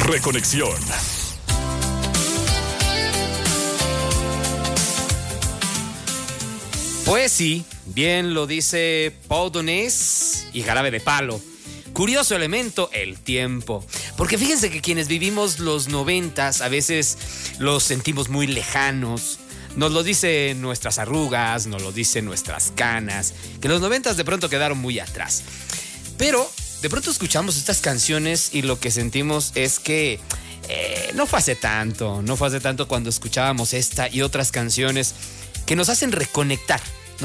Reconexión. Pues sí, bien lo dice Pau Donés y Jarabe de Palo. Curioso elemento, el tiempo. Porque fíjense que quienes vivimos los 90s a veces los sentimos muy lejanos. Nos lo dicen nuestras arrugas, nos lo dicen nuestras canas, que los 90s de pronto quedaron muy atrás. Pero de pronto escuchamos estas canciones y lo que sentimos es que no fue hace tanto cuando escuchábamos esta y otras canciones que nos hacen reconectar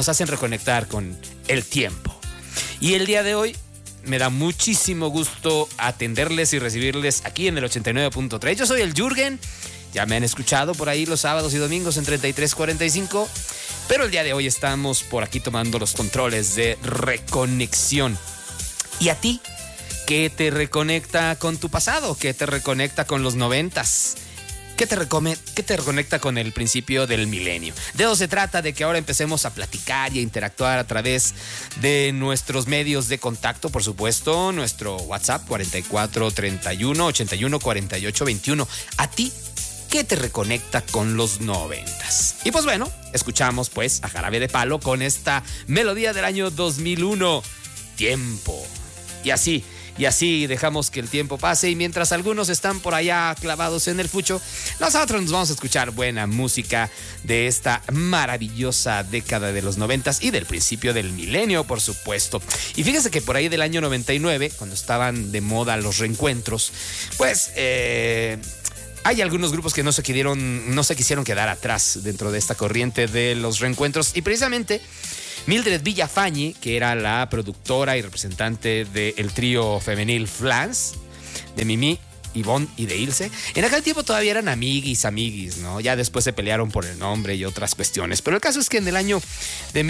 con el tiempo. Y el día de hoy me da muchísimo gusto atenderles y recibirles aquí en el 89.3. Yo soy el Jürgen, ya me han escuchado por ahí los sábados y domingos en 3345, pero el día de hoy estamos por aquí tomando los controles de Reconexión. ¿Y a ti? ¿Qué te reconecta con tu pasado? ¿Qué te reconecta con los 90s? ¿Qué te reconecta con el principio del milenio? De eso se trata, de que ahora empecemos a platicar y a interactuar a través de nuestros medios de contacto, por supuesto, nuestro WhatsApp 4431 81 48 21. ¿A ti qué te reconecta con los 90s? Y pues bueno, escuchamos pues a Jarabe de Palo con esta melodía del año 2001, Tiempo. Y así dejamos que el tiempo pase, y mientras algunos están por allá clavados en el fucho, nosotros nos vamos a escuchar buena música de esta maravillosa década de los 90s y del principio del milenio, por supuesto. Y fíjense que por ahí del año 99, cuando estaban de moda los reencuentros, pues hay algunos grupos que no se quisieron quedar atrás dentro de esta corriente de los reencuentros, y precisamente Mildred Villafañe, que era la productora y representante del trío femenil Flans, de Mimi, Ivonne y de Ilse, en aquel tiempo todavía eran amiguis, ¿no? Ya después se pelearon por el nombre y otras cuestiones. Pero el caso es que en el año de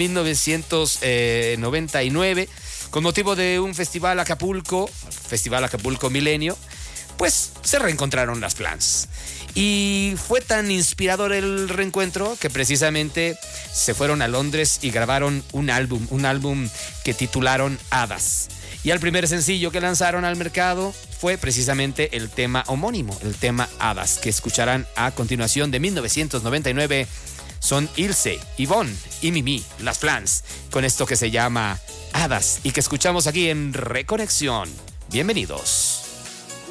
1999, con motivo de un Festival Acapulco Milenio, pues se reencontraron las Flans. Y fue tan inspirador el reencuentro que precisamente se fueron a Londres y grabaron un álbum que titularon Hadas. Y el primer sencillo que lanzaron al mercado fue precisamente el tema homónimo, el tema Hadas, que escucharán a continuación. De 1999 son Ilse, Ivonne y Mimi, las Flans, con esto que se llama Hadas y que escuchamos aquí en Reconexión. Bienvenidos.